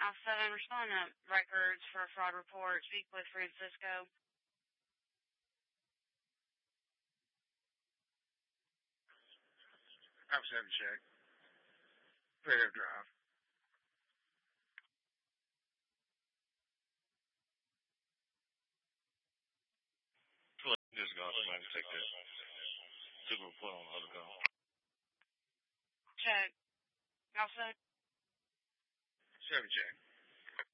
Also, respond to records for a fraud report. Speak with Francisco. I'm 7 check. Fair drive. Just gone. I can take that. Took a report on the other call. Check. Also, 7 check.